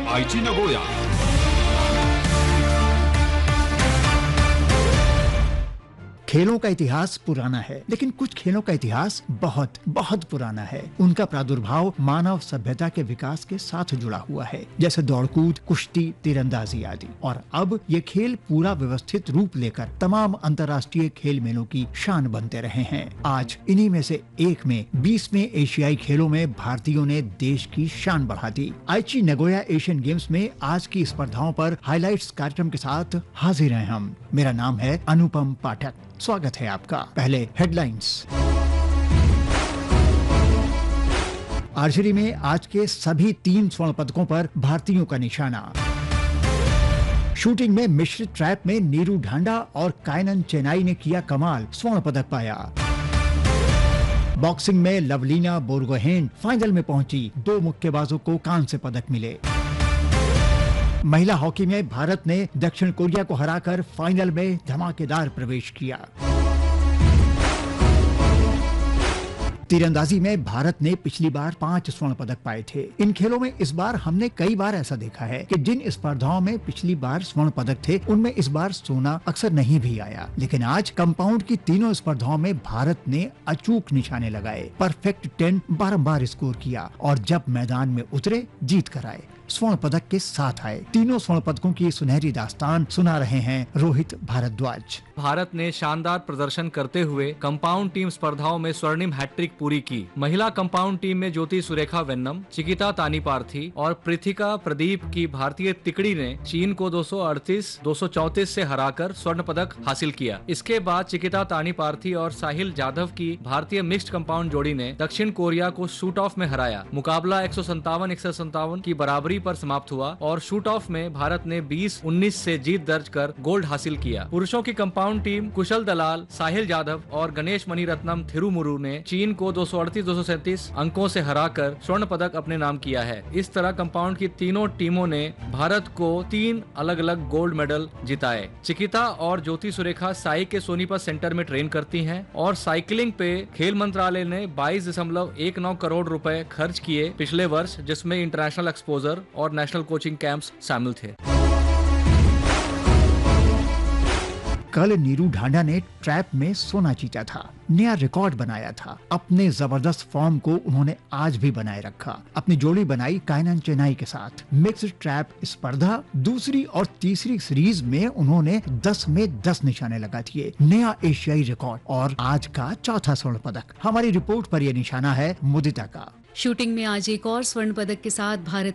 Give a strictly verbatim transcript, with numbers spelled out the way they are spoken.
आईची नगोया। खेलों का इतिहास पुराना है, लेकिन कुछ खेलों का इतिहास बहुत बहुत पुराना है। उनका प्रादुर्भाव मानव सभ्यता के विकास के साथ जुड़ा हुआ है, जैसे दौड़कूद, कुश्ती, तीरंदाजी आदि। और अब ये खेल पूरा व्यवस्थित रूप लेकर तमाम अंतर्राष्ट्रीय खेल मेलों की शान बनते रहे हैं। आज इन्हीं में से एक में बीसवें एशियाई खेलों में भारतीयों ने देश की शान बढ़ा दी। आईची नगोया एशियन गेम्स में आज की स्पर्धाओं पर हाइलाइट्स कार्यक्रम के साथ हाजिर हैं हम। मेरा नाम है अनुपम पाठक। स्वागत है आपका। पहले हेडलाइंस। आर्चरी में आज के सभी तीन स्वर्ण पदकों पर भारतीयों का निशाना। शूटिंग में मिश्रित ट्रैप में नीरू ढांडा और कायनन चेनाई ने किया कमाल, स्वर्ण पदक पाया। बॉक्सिंग में लवलीना बोरगोहेन फाइनल में पहुंची, दो मुक्केबाजों को कांस्य पदक मिले। महिला हॉकी में भारत ने दक्षिण कोरिया को हराकर फाइनल में धमाकेदार प्रवेश किया। तीरंदाजी में भारत ने पिछली बार पांच स्वर्ण पदक पाए थे। इन खेलों में इस बार हमने कई बार ऐसा देखा है कि जिन स्पर्धाओं में पिछली बार स्वर्ण पदक थे, उनमें इस बार सोना अक्सर नहीं भी आया। लेकिन आज कंपाउंड की तीनों स्पर्धाओं में भारत ने अचूक निशाने लगाए, परफेक्ट टेन बारंबार स्कोर किया और जब मैदान में उतरे जीत कर आए, स्वर्ण पदक के साथ आए। तीनों स्वर्ण पदकों की सुनहरी दास्तान सुना रहे हैं रोहित भारद्वाज। भारत ने शानदार प्रदर्शन करते हुए कंपाउंड टीम स्पर्धाओं में स्वर्णिम हैट्रिक पूरी की। महिला कंपाउंड टीम में ज्योति सुरेखा वेन्नम, चिकिता तानीपार्थी और पृथिका प्रदीप की भारतीय तिकड़ी ने चीन को दो सौ अड़तीस दो सौ चौंतीस से हराकर स्वर्ण पदक हासिल किया। इसके बाद चिकिता तानीपार्थी और साहिल जाधव की भारतीय मिक्स्ड कंपाउंड जोड़ी ने दक्षिण कोरिया को शूट ऑफ में हराया। मुकाबला एक सौ संतावन एक सौ संतावन की बराबरी पर समाप्त हुआ और शूट ऑफ में भारत ने बीस उन्नीस से जीत दर्ज कर गोल्ड हासिल किया। पुरुषों की कंपाउंड टीम कुशल दलाल, साहिल जाधव और गणेश मणिरत्नम थिरुमुरु ने चीन को दो सौ अड़तीस दो सौ सैंतीस अंकों से हराकर स्वर्ण पदक अपने नाम किया है। इस तरह कंपाउंड की तीनों टीमों ने भारत को तीन अलग अलग गोल्ड मेडल जिताए। चिकिता और ज्योति सुरेखा साई के सोनीपत सेंटर में ट्रेन करती हैं और साइकिलिंग पे खेल मंत्रालय ने बाईस दशमलव एक नौ करोड़ रुपए खर्च किए पिछले वर्ष, जिसमें इंटरनेशनल एक्सपोजर और नेशनल कोचिंग कैंप्स शामिल थे। कल नीरू ढांडा ने ट्रैप में सोना जीता था, नया रिकॉर्ड बनाया था। अपने जबरदस्त फॉर्म को उन्होंने आज भी बनाए रखा। अपनी जोड़ी बनाई कायनन चेनाई के साथ। मिक्स्ड ट्रैप स्पर्धा दूसरी और तीसरी सीरीज में उन्होंने दस में दस निशाने लगा दिए, नया एशियाई रिकॉर्ड और आज का चौथा स्वर्ण पदक। हमारी रिपोर्ट पर यह निशाना है मुदिता का। शूटिंग में आज एक और स्वर्ण पदक के साथ भारत